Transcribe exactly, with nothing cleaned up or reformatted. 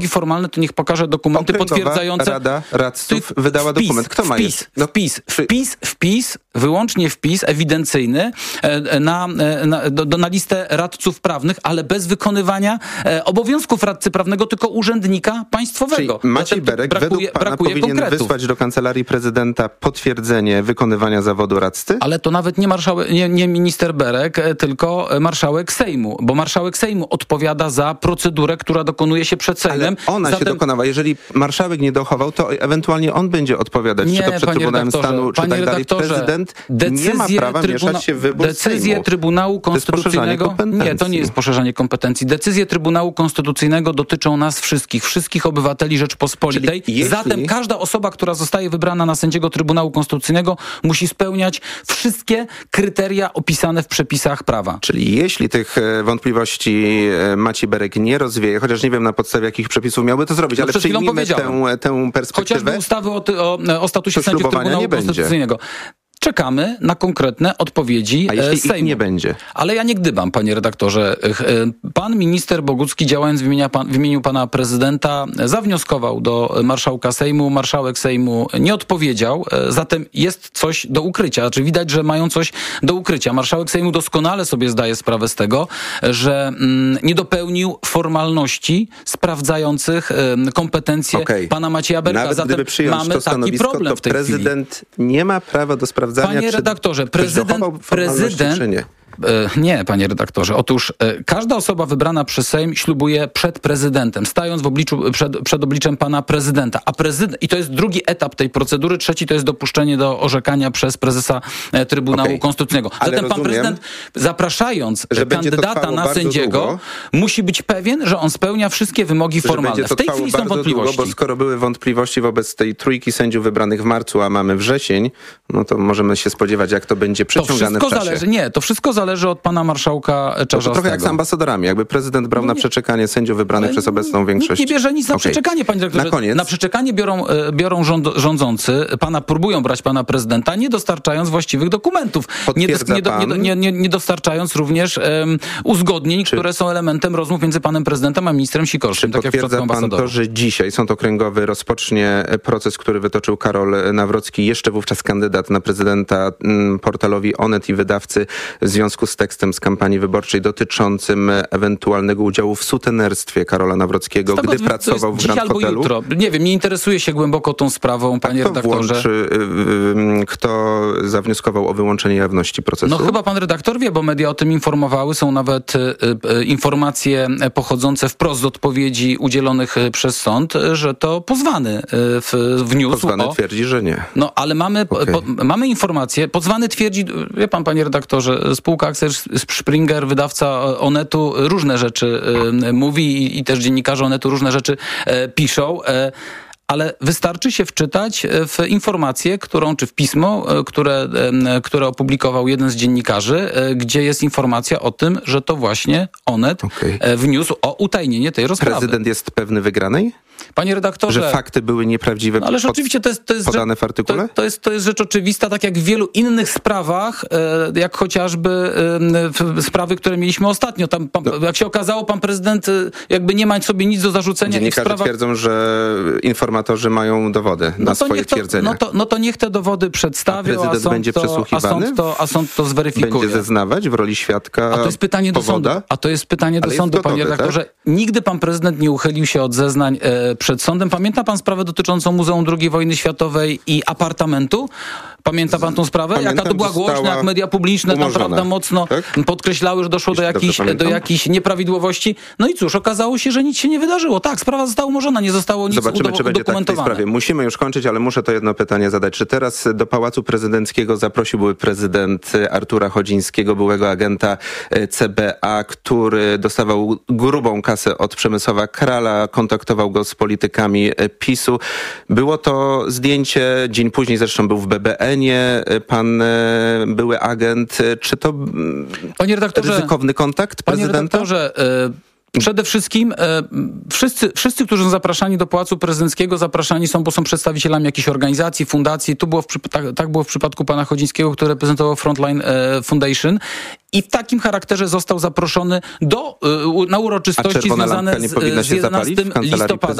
formalny, to niech pokaże dokumenty Okręgowa potwierdzające... Rada Radców wydała wpis, dokument. Kto ma wpis, jest? No, wpis, wpis, wpis, wyłącznie wpis ewidencyjny na, na, do, na listę radców prawnych, ale bez wykonywania obowiązków radcy prawnego, tylko urzędnika państwowego. Czyli Maciej Berek brakuje, według pana brakuje powinien konkretów. wysłać do Kancelarii Prezydenta potwierdzenie wykonywania zawodu radcy? Ale to nawet nie, marszałek, nie, nie minister Berek, tylko marszałek Sejmu, bo marszałek Sejmu odpowiada za procedurę, która dokonuje się przed Sejmem. Ale ona Zatem... się dokonała. Jeżeli marszałek nie dochował, to ewentualnie on będzie odpowiadać, nie, czy to przed Trybunałem Stanu, czy tak dalej. Prezydent nie ma prawa trybuna... mieszać się w wybór Decyzję Sejmu. Trybunału Konstytucyjnego... To nie, to nie jest poszerzanie kompetencji. Decyzje Trybunału Konstytucyjnego dotyczą nas wszystkich, wszystkich obywateli Rzeczpospolitej. Jeśli... Zatem każda osoba, która zostaje wybrana na sędziego Trybunału Konstytucyjnego, musi spełniać wszystkie kryteria opisane w przepisach prawa. Czyli jeśli tych wątpliwości Maciej Berek nie rozwieje, chociaż nie wiem na podstawie jakich przepisów miałby to zrobić, no, ale przyjmijmy tę, tę perspektywę. Chociażby ustawy o, o, o statusie sędziów Trybunału Konstytucyjnego. Będzie. Czekamy na konkretne odpowiedzi A jeśli Sejmu. Ich nie będzie? Ale ja nie gdybam, panie redaktorze. Pan minister Bogucki, działając w imieniu, pan, w imieniu pana prezydenta, zawnioskował do marszałka Sejmu. Marszałek Sejmu nie odpowiedział, zatem jest coś do ukrycia. Znaczy widać, że mają coś do ukrycia. Marszałek Sejmu doskonale sobie zdaje sprawę z tego, że mm, nie dopełnił formalności sprawdzających y, kompetencje okay. pana Macieja Berka. Nawet zatem gdyby przyjąć mamy to taki problem to w tej prezydent chwili. nie ma prawa do sprawdzania, Panie redaktorze, prezydent, prezydent, nie, panie redaktorze. Otóż e, każda osoba wybrana przez Sejm ślubuje przed prezydentem, stając w obliczu, przed, przed obliczem pana prezydenta. A prezydent, i to jest drugi etap tej procedury, trzeci to jest dopuszczenie do orzekania przez prezesa e, Trybunału okay. Konstytucyjnego. Zatem rozumiem, pan prezydent, zapraszając kandydata na sędziego, długo, musi być pewien, że on spełnia wszystkie wymogi formalne. W tej chwili są wątpliwości. Długo, bo skoro były wątpliwości wobec tej trójki sędziów wybranych w marcu, a mamy wrzesień, no to możemy się spodziewać, jak to będzie przeciągane to w czasie. Zależy, nie, to wszystko zależy od pana marszałka Czarzastego. To trochę jak z ambasadorami. Jakby prezydent brał na przeczekanie sędziów wybranych ale przez obecną większość. Nikt nie bierze nic na okay. przeczekanie, panie dyrektorze. Na koniec. Na przeczekanie biorą, biorą rząd, rządzący, pana próbują brać pana prezydenta, nie dostarczając właściwych dokumentów. Nie, dos, nie, do, nie, nie, nie, nie dostarczając również um, uzgodnień, Czy... które są elementem rozmów między panem prezydentem a ministrem Sikorskim. Czy tak potwierdza jak pan to, że dzisiaj Sąd Okręgowy rozpocznie proces, który wytoczył Karol Nawrocki, jeszcze wówczas kandydat na prezydenta m, portalowi Onet i wydawcy w związku z tekstem z kampanii wyborczej dotyczącym ewentualnego udziału w sutenerstwie Karola Nawrockiego, gdy to, pracował to w Grand albo Hotelu? Jutro. Nie wiem, nie interesuje się głęboko tą sprawą, panie kto redaktorze. Włączy, kto zawnioskował o wyłączenie jawności procesu? No chyba pan redaktor wie, bo media o tym informowały. Są nawet y, y, informacje pochodzące wprost z odpowiedzi udzielonych przez sąd, że to pozwany y, w, wniósł. Pozwany o... twierdzi, że nie. No ale mamy, okay. po, mamy informacje. Pozwany twierdzi, wie pan, panie redaktorze, spółka Axel Springer, wydawca Onetu, różne rzeczy y, mówi i, i też dziennikarze Onetu różne rzeczy y, piszą. Y, Ale wystarczy się wczytać w informację, którą, czy w pismo, które, które opublikował jeden z dziennikarzy, gdzie jest informacja o tym, że to właśnie Onet okay. wniósł o utajnienie tej rozprawy. Prezydent jest pewny wygranej? Panie redaktorze... Że fakty były nieprawdziwe, no, ależ oczywiście to jest, to jest podane w artykule? To, to, jest, to jest rzecz oczywista, tak jak w wielu innych sprawach, jak chociażby sprawy, które mieliśmy ostatnio. Tam, pan, no. Jak się okazało, pan prezydent jakby nie ma sobie nic do zarzucenia. Dziennikarze sprawach... twierdzą, że informatorzy mają dowody no na swoje to, twierdzenia. No to, no to niech te dowody przedstawią, a, prezydent a, będzie to, przesłuchiwany? A, sąd to, a sąd to zweryfikuje. Będzie zeznawać w roli świadka A to jest pytanie do powoda? sądu. A to jest pytanie do Ale sądu, gotowy, panie redaktorze. Tak? Nigdy pan prezydent nie uchylił się od zeznań e, przed sądem. Pamięta pan sprawę dotyczącą Muzeum drugiej Wojny Światowej i apartamentu? Pamięta pan tą sprawę? Pamiętam, jaka to była głośna, jak media publiczne tam prawda mocno tak? podkreślały, że doszło do jakichś, do jakichś nieprawidłowości. No i cóż, okazało się, że nic się nie wydarzyło. Tak, sprawa została umorzona, nie zostało nic Zobaczymy, udo- czy będzie tak w tej sprawie. Musimy już kończyć, ale muszę to jedno pytanie zadać. Czy teraz do Pałacu Prezydenckiego zaprosiłby prezydent Artura Chodzińskiego, byłego agenta C B A, który dostawał grubą kasę od Przemysława Krala, kontaktował go z politykami PiSu. Było to zdjęcie, dzień później zresztą był w B B N-ie, pan były agent. Czy to panie redaktorze, ryzykowny kontakt prezydenta? Panie redaktorze, y- Przede wszystkim e, wszyscy, wszyscy, którzy są zapraszani do Pałacu Prezydenckiego, zapraszani są, bo są przedstawicielami jakichś organizacji, fundacji. Tu było w, tak, tak było w przypadku pana Chodzińskiego, który reprezentował Frontline e, Foundation. I w takim charakterze został zaproszony do, na uroczystości związane z jedenastego listopada.